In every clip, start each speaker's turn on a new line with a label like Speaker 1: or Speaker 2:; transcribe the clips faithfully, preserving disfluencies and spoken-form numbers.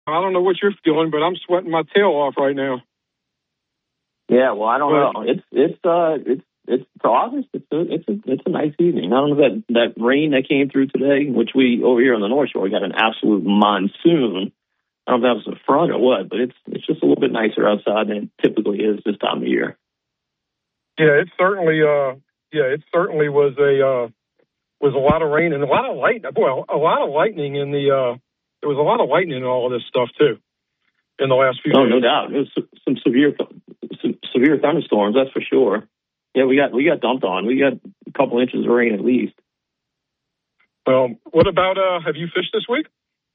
Speaker 1: I don't know what you're feeling, but I'm sweating my tail off right now.
Speaker 2: Yeah, well, I don't
Speaker 1: but,
Speaker 2: know. It's it's uh it's it's for August. It's a it's a it's a nice evening. I don't know that that rain that came through today, which we over here on the North Shore got an absolute monsoon. I don't know if that was a front or what, but it's it's just a little bit nicer outside than it typically is this time of year.
Speaker 1: Yeah, it certainly uh yeah it certainly was a uh, was a lot of rain and a lot of light. Boy, a lot of lightning in the uh, there was a lot of lightning in all of this stuff too in the last few
Speaker 2: oh,
Speaker 1: days.
Speaker 2: Oh, no doubt. It was some severe some severe thunderstorms, that's for sure. Yeah, we got we got dumped on. We got a couple inches of rain at least.
Speaker 1: Well, what about uh, have you fished this week?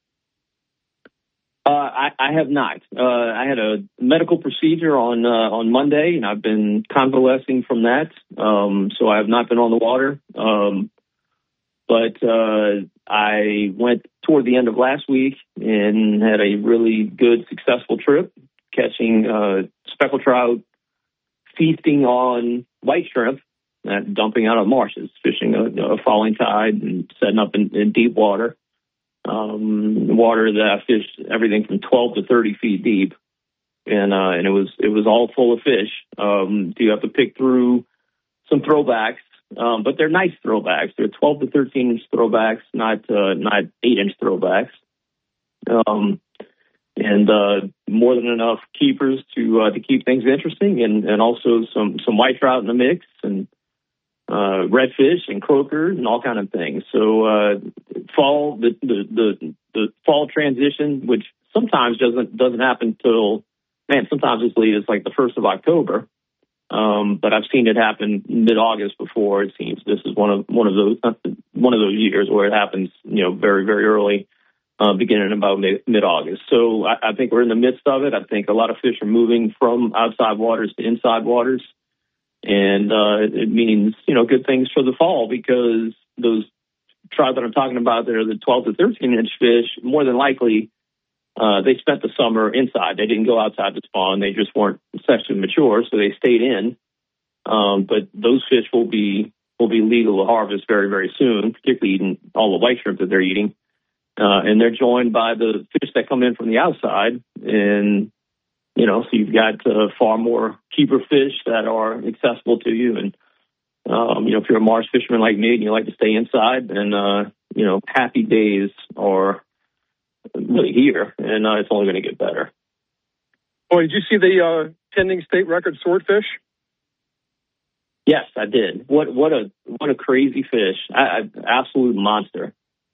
Speaker 2: Uh, I, I have not. Uh, I had a medical procedure on uh, on Monday, and I've been convalescing from that. Um, so I have not been on the water. Um, but uh, I went toward the end of last week and had a really good, successful trip, catching uh, speckled trout, feasting on white shrimp, and dumping out of marshes, fishing a, a falling tide and setting up in, in deep water. Um, water that I fished everything from twelve to thirty feet deep. And, uh, and it was, it was all full of fish. Um, you have to pick through some throwbacks, um, but they're nice throwbacks. They're twelve to thirteen inch throwbacks, not, uh, not eight inch throwbacks. Um, and, uh, more than enough keepers to, uh, to keep things interesting, and, and also some, some white trout in the mix, and, uh, redfish and croakers and all kind of things. So, uh, fall, the, the, the, the fall transition, which sometimes doesn't, doesn't happen till, man, sometimes it's late as like the first of October. Um, but I've seen it happen mid-August before. It seems this is one of, one of those, one of those years where it happens, you know, very, very early, uh, beginning about mid-August. So I, I think we're in the midst of it. I think a lot of fish are moving from outside waters to inside waters. And uh, it means, you know, good things for the fall, because those trout that I'm talking about, that are the twelve to thirteen inch fish, more than likely, uh, they spent the summer inside. They didn't go outside to spawn. They just weren't sexually mature, so they stayed in. Um, but those fish will be will be legal to harvest very, very soon, particularly eating all the white shrimp that they're eating. Uh, and they're joined by the fish that come in from the outside. And you know, so you've got uh, far more keeper fish that are accessible to you. And, um, you know, if you're a marsh fisherman like me and you like to stay inside, then, uh, you know, happy days are really here, and uh, it's only going to get better.
Speaker 1: Boy, did you see the uh, pending state record swordfish?
Speaker 2: Yes, I did. What what a what a crazy fish. I, I, absolute monster.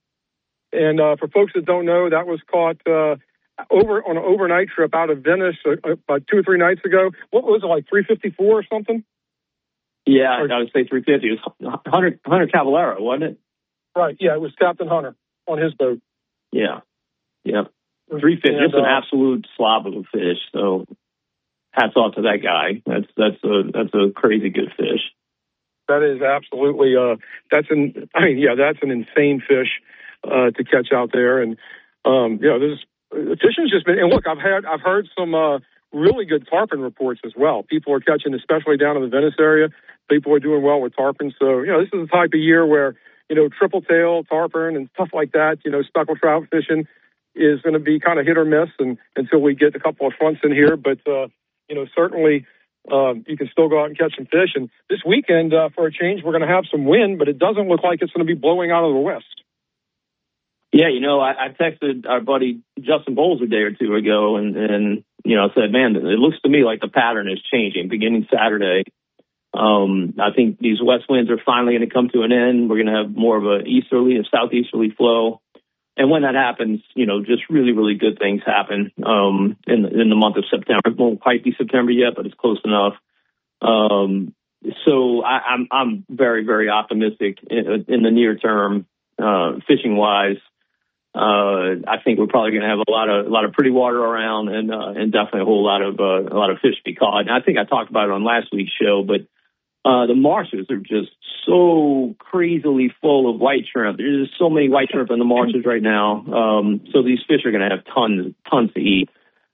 Speaker 1: And uh, for folks that don't know, that was caught uh, over on an overnight trip out of Venice uh, about two or three nights ago. What was it, like three fifty-four or something?
Speaker 2: Yeah, or, I would say three fifty. It was Hunter, Hunter Cavallaro, wasn't it?
Speaker 1: Right, yeah, it was Captain Hunter on his boat.
Speaker 2: Yeah, yeah. three fifty,
Speaker 1: and,
Speaker 2: just an
Speaker 1: uh,
Speaker 2: absolute slob of a fish. So hats off to that guy. That's that's a that's a crazy good fish.
Speaker 1: That is absolutely uh, that's an I mean yeah that's an insane fish uh, to catch out there. And um, you know, there's fishing's just been, and look, I've had I've heard some uh, really good tarpon reports as well. People are catching, especially down in the Venice area. People are doing well with tarpon. So you know, this is the type of year where you know triple tail tarpon and stuff like that. You know, speckled trout fishing is going to be kind of hit or miss, and until we get a couple of fronts in here. But uh, you know, certainly. Um, you can still go out and catch some fish. And this weekend, uh, for a change, we're going to have some wind, but it doesn't look like it's going to be blowing out of the west.
Speaker 2: Yeah, you know, I, I texted our buddy Justin Bowles a day or two ago and, and, you know, said, man, it looks to me like the pattern is changing beginning Saturday. Um, I think these west winds are finally going to come to an end. We're going to have more of a easterly, a southeasterly flow. And when that happens, you know, just really, really good things happen um, in, in the month of September. It won't quite be September yet, but it's close enough. Um, so I, I'm I'm very, very optimistic in, in the near term, uh, fishing wise. Uh, I think we're probably going to have a lot of a lot of pretty water around, and uh, and definitely a whole lot of uh, a lot of fish to be caught. And I think I talked about it on last week's show, but uh, the marshes are just so crazily full of white shrimp. There's just so many white shrimp in the marshes right now. Um, so these fish are going to have tons, tons to eat.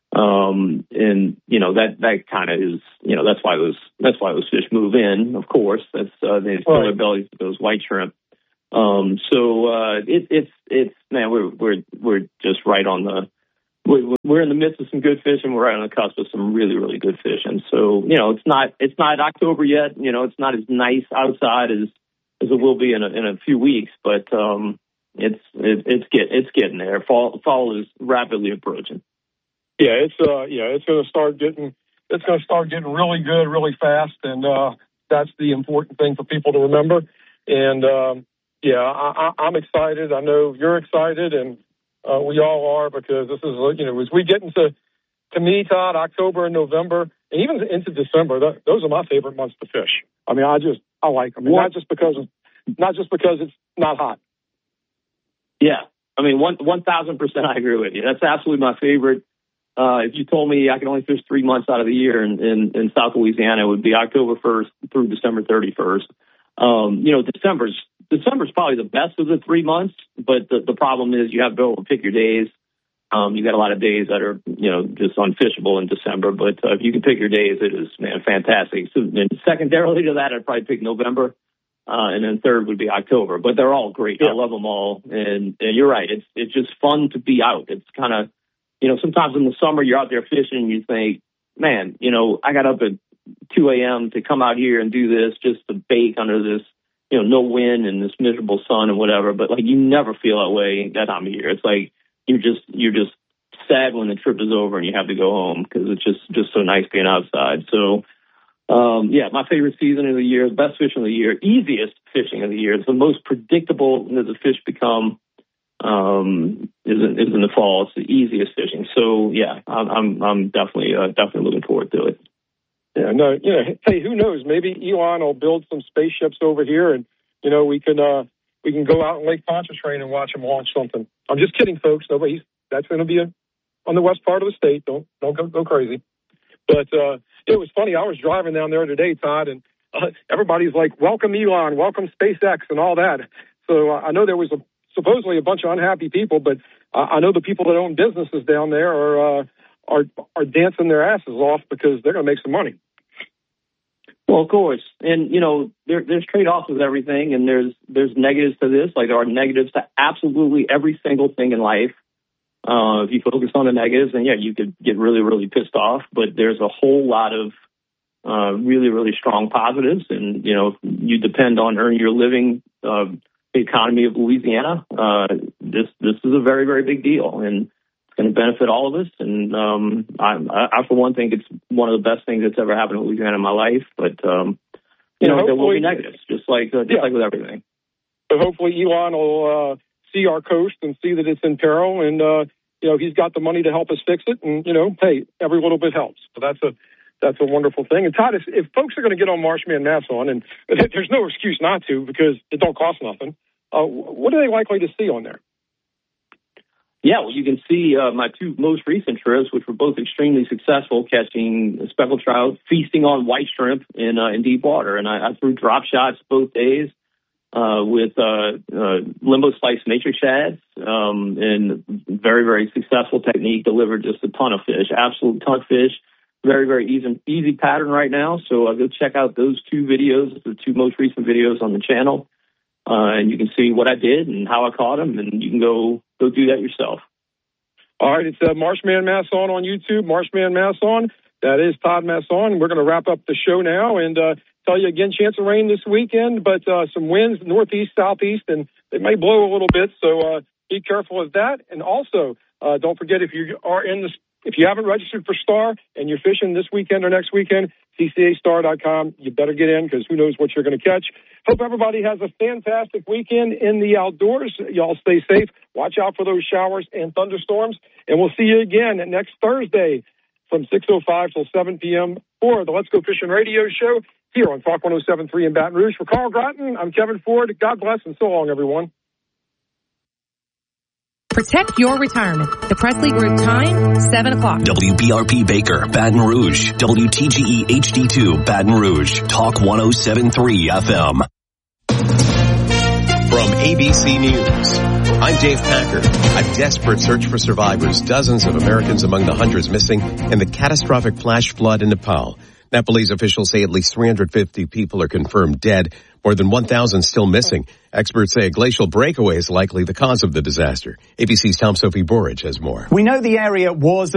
Speaker 2: Um, and you know, that, that kind of is, you know, that's why those, that's why those fish move in, of course. That's, uh, they fill their bellies with those white shrimp. Um, so, uh, it, it's, it's, man, we're, we're, we're just right on the, we're in the midst of some good fishing. We're right on the cusp of some really, really good fishing. So, you know, it's not it's not October yet. You know, it's not as nice outside as, as it will be in a, in a few weeks. But um, it's it, it's get it's getting there. Fall fall is rapidly approaching.
Speaker 1: Yeah, it's uh yeah it's going to start getting it's going to start getting really good really fast, and uh, that's the important thing for people to remember. And um, yeah, I, I, I'm excited. I know you're excited, and Uh, we all are, because this is, you know, as we get into, to me, Todd, October and November, and even into December, th- those are my favorite months to fish. I mean, I just, I like them. I mean, not just because, of, not just because it's not hot.
Speaker 2: Yeah. I mean, one, one thousand percent I agree with you. That's absolutely my favorite. Uh, if you told me I can only fish three months out of the year in, in, in South Louisiana, it would be October first through December thirty-first. Um, you know, December's, December's probably the best of the three months, but the, the problem is you have to be able to pick your days. Um, you got a lot of days that are, you know, just unfishable in December, but uh, if you can pick your days, it is, man, fantastic. So then secondarily to that, I'd probably pick November, uh, and then third would be October, but they're all great. Yeah. I love them all. And, and you're right. It's, it's just fun to be out. It's kind of, you know, sometimes in the summer you're out there fishing and you think, man, you know, I got up at two a.m. to come out here and do this just to bake under this, you know, no wind and this miserable sun and whatever. But like, you never feel that way that time of year. It's like you're just you're just sad when the trip is over and you have to go home, because it's just just so nice being outside. So um, yeah, my favorite season of the year, the best fishing of the year, easiest fishing of the year. It's the most predictable that the fish become. Um, is in, is in the fall. It's the easiest fishing. So yeah, I'm I'm, I'm definitely uh, definitely looking forward to it.
Speaker 1: Yeah, no, you know, hey, who knows? Maybe Elon will build some spaceships over here, and you know, we can uh, we can go out in Lake Pontchartrain and watch him launch something. I'm just kidding, folks. Nobody's that's going to be a, on the west part of the state. Don't don't go, go crazy. But uh, it was funny. I was driving down there today, Todd, and uh, everybody's like, "Welcome Elon, welcome SpaceX," and all that. So uh, I know there was a supposedly a bunch of unhappy people, but uh, I know the people that own businesses down there are uh, are are dancing their asses off because they're going to make some money.
Speaker 2: Well, of course, and you know there, there's trade-offs with everything, and there's there's negatives to this, like there are negatives to absolutely every single thing in life. Uh, if you focus on the negatives, then yeah, you could get really really pissed off. But there's a whole lot of uh, really really strong positives, and you know you depend on earning your living. Uh, the economy of Louisiana, uh, this this is a very very big deal, and it's going to benefit all of us. And um, I, I, for one, think it's one of the best things that's ever happened in Louisiana in my life. But um, you yeah, know, there will be negatives, just like uh, just yeah. like with everything.
Speaker 1: But hopefully, Elon will uh, see our coast and see that it's in peril, and uh, you know he's got the money to help us fix it. And you know, hey, every little bit helps. So that's a that's a wonderful thing. And Todd, if, if folks are going to get on Marshman Masson, and there's no excuse not to because it don't cost nothing, uh, what are they likely to see on there?
Speaker 2: Yeah, well, you can see uh, my two most recent trips, which were both extremely successful, catching speckled trout, feasting on white shrimp in uh, in deep water. And I, I threw drop shots both days uh, with uh, uh, limbo sliced matrix shads, um, and very, very successful technique, delivered just a ton of fish, absolute ton of fish. Very, very easy, easy pattern right now. So uh, go check out those two videos, the two most recent videos on the channel, uh, and you can see what I did and how I caught them, and you can go go do that yourself.
Speaker 1: All right, it's uh, Marshman Masson on YouTube, Marshman Masson. That is Todd Masson. We're going to wrap up the show now and uh, tell you again, chance of rain this weekend, but uh, some winds northeast, southeast, and it may blow a little bit, so uh, be careful of that. And also, uh, don't forget, if you are in the If you haven't registered for Star and you're fishing this weekend or next weekend, C C A star dot com, you better get in because who knows what you're going to catch. Hope everybody has a fantastic weekend in the outdoors. Y'all stay safe. Watch out for those showers and thunderstorms. And we'll see you again next Thursday from six oh five till seven p.m. for the Let's Go Fishing radio show here on Talk one oh seven point three in Baton Rouge. For Carl Groton, I'm Kevin Ford. God bless and so long, everyone.
Speaker 3: Protect your retirement. The Presley Group time, seven o'clock.
Speaker 4: W B R P Baker, Baton Rouge. W T G E H D two, Baton Rouge. Talk one oh seven point three F M.
Speaker 5: From A B C News, I'm Dave Packer. A desperate search for survivors, dozens of Americans among the hundreds missing in the catastrophic flash flood in Nepal. Nepalese officials say at least three hundred fifty people are confirmed dead. More than one thousand still missing. Experts say a glacial breakaway is likely the cause of the disaster. A B C's Tom Sophie Borage has more.
Speaker 6: We know the area was